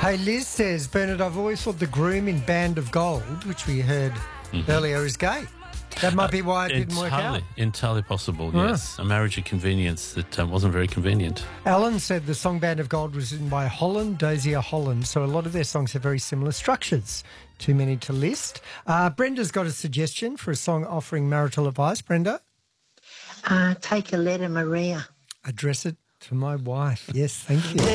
Hey, Liz says, Bernard, I've always thought the groom in Band of Gold, which we heard earlier, is gay. That might be why it didn't work out. Entirely possible, yes. A marriage of convenience that wasn't very convenient. Alan said the song Band of Gold was written by Holland, Dozier Holland, so a lot of their songs have very similar structures. Too many to list. Brenda's got a suggestion for a song offering marital advice. Brenda? Take a letter, Maria. Address it to my wife. Yes, thank you.